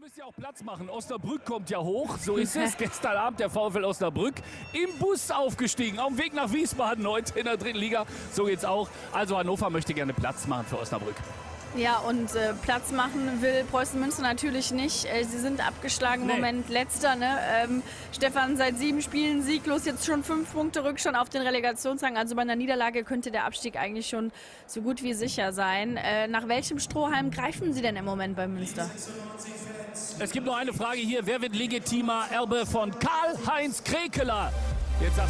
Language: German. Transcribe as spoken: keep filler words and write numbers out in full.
müsst ja auch Platz machen. Osnabrück kommt ja hoch, so ist es. Gestern Abend der VfL Osnabrück im Bus aufgestiegen, auf dem Weg nach Wiesbaden heute in der dritten Liga. So geht's auch. Also Hannover möchte gerne Platz machen für Osnabrück. Ja, und äh, Platz machen will Preußen Münster natürlich nicht. Äh, sie sind abgeschlagen im Nee. Moment letzter. Ne? Ähm, Stefan, seit sieben Spielen sieglos, jetzt schon fünf Punkte Rückstand auf den Relegationsrang. Also bei einer Niederlage könnte der Abstieg eigentlich schon so gut wie sicher sein. Äh, nach welchem Strohhalm greifen Sie denn im Moment bei Münster? Es gibt noch eine Frage hier. Wer wird legitimer Erbe von Karl-Heinz Krekeler? Jetzt sagst